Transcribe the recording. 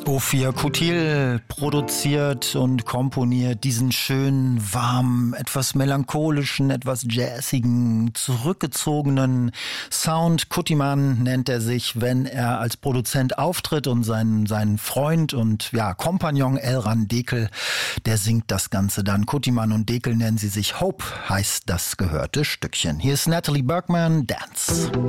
Ophir Kutil produziert und komponiert diesen schönen, warmen, etwas melancholischen, etwas jazzigen, zurückgezogenen Sound. Kutiman nennt er sich, wenn er als Produzent auftritt, und seinen Freund und Kompagnon Elran Dekel, der singt das Ganze dann. Kutiman und Dekel nennen sie sich. Hope heißt das gehörte Stückchen. Hier ist Natalie Bergman, Dance.